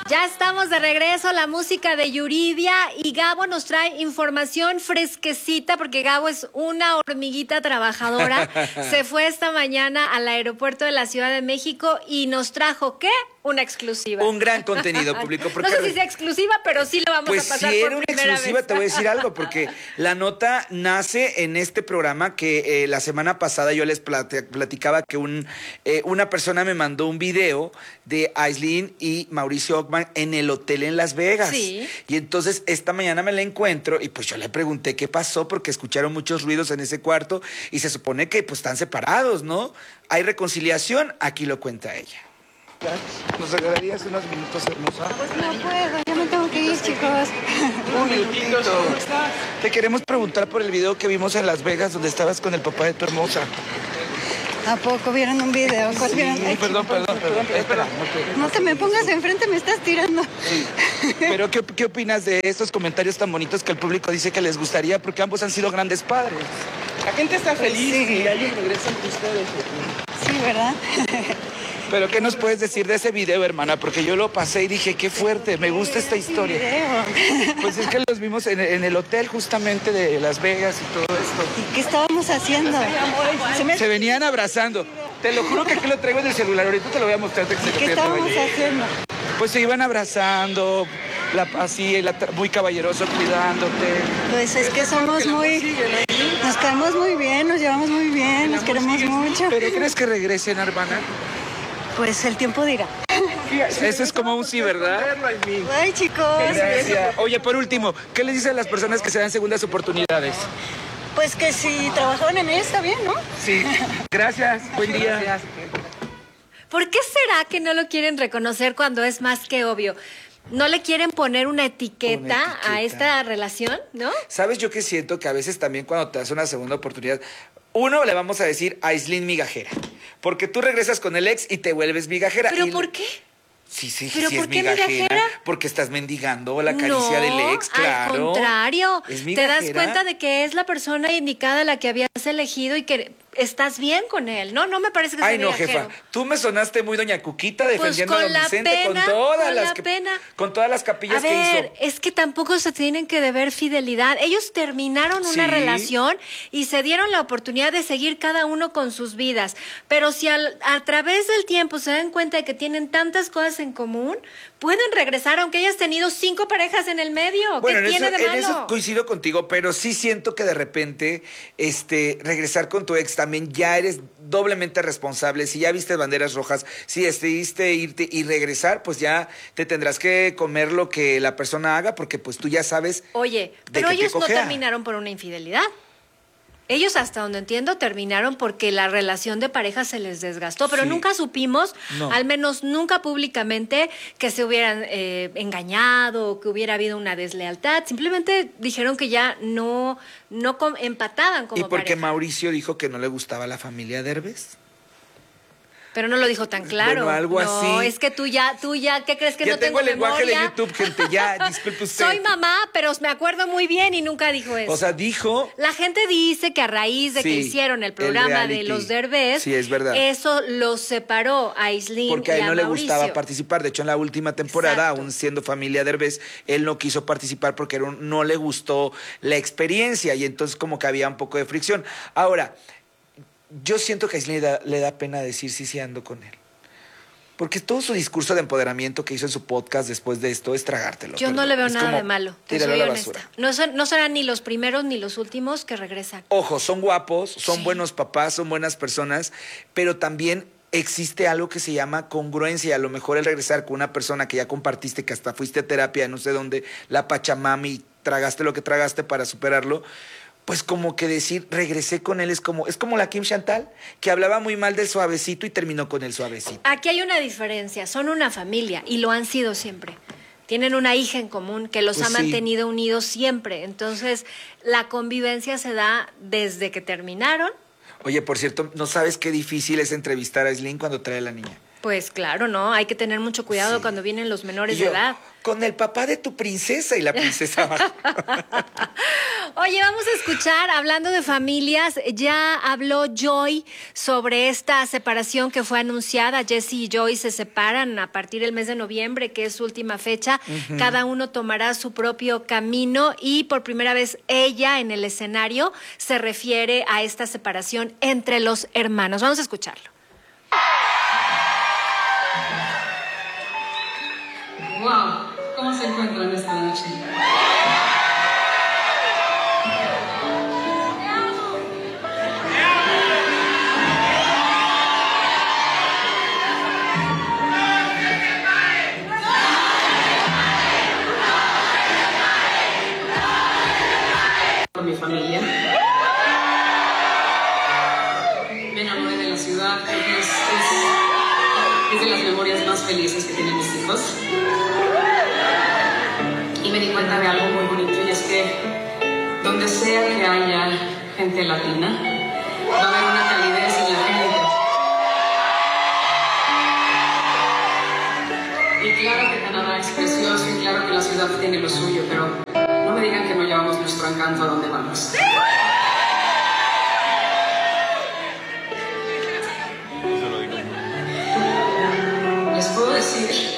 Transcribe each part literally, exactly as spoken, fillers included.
Ya estamos de regreso, la música de Yuridia, y Gabo nos trae información fresquecita porque Gabo es una hormiguita trabajadora. Se fue esta mañana al aeropuerto de la Ciudad de México y nos trajo, ¿qué? Una exclusiva. Un gran contenido público. No sé si sea exclusiva, pero sí lo vamos pues a pasar si por era una primera exclusiva, vez. te voy a decir algo, porque la nota nace en este programa que eh, la semana pasada yo les plat platicaba que un, eh, una persona me mandó un video de Aislinn y Mauricio Ockman en el hotel en Las Vegas. Sí. Y entonces esta mañana me la encuentro y pues yo le pregunté qué pasó porque escucharon muchos ruidos en ese cuarto y se supone que pues están separados, ¿no? ¿Hay reconciliación? Aquí lo cuenta ella. ¿Nos regalarías unos minutos, hermosa? Pues no puedo, ya me tengo que ir, chicos. Un minutito. Te queremos preguntar por el video que vimos en Las Vegas donde estabas con el papá de tu hermosa. ¿A poco vieron un video? ¿Cuál Sí, vieron? Ay, perdón, perdón, perdón, espera. no te me pongas enfrente, me estás tirando. Sí. Pero ¿qué, ¿qué opinas de estos comentarios tan bonitos que el público dice que les gustaría? Porque ambos han sido grandes padres. La gente está feliz Sí. y ellos regresan con ustedes. Sí, ¿verdad? Pero ¿qué nos puedes decir de ese video, hermana? Porque yo lo pasé y dije, qué fuerte, me gusta esta historia. Video. Pues es que los vimos en, en el hotel justamente de Las Vegas y todo esto. ¿Y qué estábamos haciendo? Se me- Se venían abrazando. Te lo juro que aquí lo traigo en el celular. Ahorita te lo voy a mostrar. antes que se te ¿Qué pierda. estábamos haciendo? Pues se iban abrazando, la, así, la, muy caballeroso, cuidándote. Pues es que somos muy... Nos quedamos muy bien, nos llevamos muy bien, nos queremos mucho. ¿Pero crees que regresen, hermana? Pues el tiempo dirá. Eso es como un sí, ¿verdad? Ay, chicos. Gracias. Oye, por último, ¿qué les dicen a las personas que se dan segundas oportunidades? Pues que si trabajaron en ella está bien, ¿no? Sí. Gracias. Buen día. ¿Por qué será que no lo quieren reconocer cuando es más que obvio? ¿No le quieren poner una etiqueta, Una etiqueta. a esta relación, no? ¿Sabes yo que siento que a veces también cuando te das una segunda oportunidad, uno le vamos a decir a Aislinn migajera? Porque tú regresas con el ex y te vuelves migajera. ¿Pero y- por qué? Sí, sí, ¿Pero sí por es qué migajera, migajera? porque estás mendigando la caricia No, del ex, claro. al contrario. Es Te das migajera. cuenta de que es la persona indicada la que habías elegido y que estás bien con él. No, no me parece que sea Ay, no, migajero. jefa. Tú me sonaste muy doña Cuquita defendiendo con a don la Vicente pena, con todas con las la que- pena. con todas las capillas A ver, que hizo. es que tampoco se tienen que deber fidelidad. Ellos terminaron una Sí. relación y se dieron la oportunidad de seguir cada uno con sus vidas. Pero si al- a través del tiempo se dan cuenta de que tienen tantas cosas en común, pueden regresar aunque hayas tenido cinco parejas en el medio. Bueno, ¿Qué en tiene eso, de malo? en eso coincido contigo, pero sí siento que de repente este, regresar con tu ex también ya eres doblemente responsable. Si ya viste banderas rojas, si decidiste irte y regresar, pues ya te tendrás que comer lo que la persona haga porque pues tú ya sabes. Oye, de pero que te ellos no cojea. terminaron por una infidelidad. Ellos, hasta donde entiendo, terminaron porque la relación de pareja se les desgastó, pero Sí. nunca supimos, No. al menos nunca públicamente, que se hubieran eh, engañado o que hubiera habido una deslealtad. Simplemente dijeron que ya no, no com- empataban como ¿Y porque pareja. Mauricio dijo que no le gustaba la familia Derbez? Pero no lo dijo tan claro. Bueno, algo no, así. es que tú ya, tú ya, ¿qué crees que Ya no tengo tengo el lenguaje memoria? de YouTube, gente, ya, disculpe usted. Soy mamá, pero me acuerdo muy bien y nunca dijo eso. O sea, dijo... La gente dice que a raíz de que Sí, hicieron el el programa de reality. los Derbez, Sí, es verdad. eso los separó a Aislinn Porque a y él no le Mauricio. gustaba participar. De hecho, en la última temporada, Exacto. aún siendo familia Derbez, él no quiso participar porque era un- no le gustó la experiencia y entonces como que había un poco de fricción. Ahora, yo siento que a Aislinn le da, le da pena decir sí, sí ando con él. Porque todo su discurso de empoderamiento que hizo en su podcast después de esto es tragártelo. Yo no perdón. le veo Es nada como, de malo, te tíralo soy a la honesta. basura. No, son- no serán ni los primeros ni los últimos que regresan. Ojo, son guapos, son Sí. buenos papás, son buenas personas, pero también existe algo que se llama congruencia. A lo mejor el regresar con una persona que ya compartiste, que hasta fuiste a terapia, no sé dónde, la Pachamami, tragaste lo que tragaste para superarlo, pues como que decir, regresé con él, es como, es como la Kim Chantal, que hablaba muy mal del suavecito y terminó con el suavecito. Aquí hay una diferencia, son una familia y lo han sido siempre. Tienen una hija en común que los Pues ha sí. mantenido unidos siempre. Entonces, la convivencia se da desde que terminaron. Oye, por cierto, ¿no sabes qué difícil es entrevistar a Aislinn cuando trae a la niña? Pues claro, ¿no? Hay que tener mucho cuidado Sí. cuando vienen los menores Y yo, de edad. con el papá de tu princesa y la princesa abajo. Oye, vamos a escuchar, hablando de familias, ya habló Joy sobre esta separación que fue anunciada. Jesse y Joy se separan a partir del mes de noviembre, que es su última fecha. Uh-huh. Cada uno tomará su propio camino y por primera vez ella en el escenario se refiere a esta separación entre los hermanos. Vamos a escucharlo. Wow, ¿cómo se encuentran esta noche? Con mi familia. Me enamoré de la ciudad, creo que es, es, es de las memorias más felices que tienen mis hijos. Y me di cuenta de algo muy bonito, y es que donde sea que haya gente latina, va a haber una calidez en la gente. Y claro que Canadá es precioso, y claro que la ciudad tiene lo suyo, pero no me digan que no llevamos nuestro encanto a donde vamos. Les puedo decir...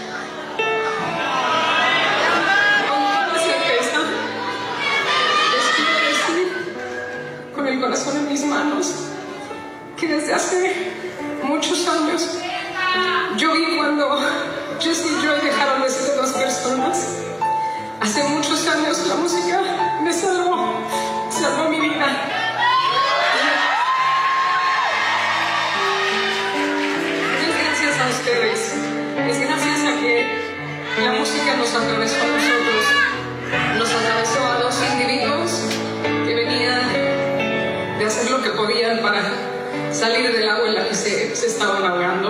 con el corazón en mis manos, que desde hace muchos años yo vi cuando Jesse y Joy dejaron de ser dos personas. Hace muchos años la música me salvó, salvó mi vida. Es gracias a ustedes, es gracias a que la música nos atravesó a nosotros, nos atravesó a dos individuos que venían de hacer lo que podían para salir del agua en la que se, se estaban ahogando.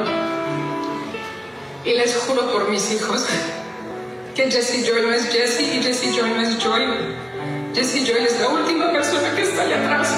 Y les juro por mis hijos que Jesse Joy no es Jesse y Jesse Joy no es Joy. Jesse Joy es la última persona que está allá atrás.